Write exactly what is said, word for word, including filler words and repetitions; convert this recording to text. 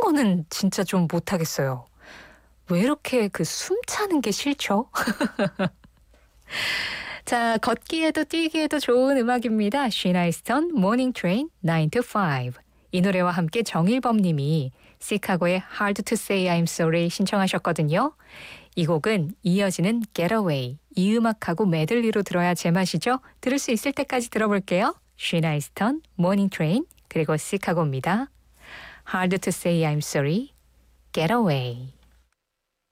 거는 진짜 좀 못하겠어요. 왜 이렇게 그 숨차는 게 싫죠? 자, 걷기에도 뛰기에도 좋은 음악입니다. 쉬나 이스턴 모닝 트레인 나인 to 파이브. 이 노래와 함께 정일범 님이 시카고의 Hard to Say I'm Sorry 신청하셨거든요. 이 곡은 이어지는 Getaway, 이 음악하고 메들리로 들어야 제맛이죠. 들을 수 있을 때까지 들어볼게요. 쉬나 이스턴 모닝 트레인 그리고 시카고입니다. Hard to Say I'm Sorry, Getaway.